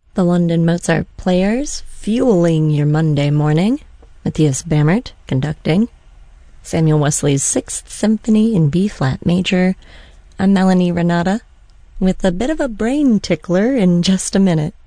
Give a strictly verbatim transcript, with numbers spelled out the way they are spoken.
The London Mozart Players, fueling your Monday morning. Matthias Bamert, conducting. Samuel Wesley's Sixth Symphony in B-flat major. I'm Melanie Renata, with a bit of a brain tickler in just a minute.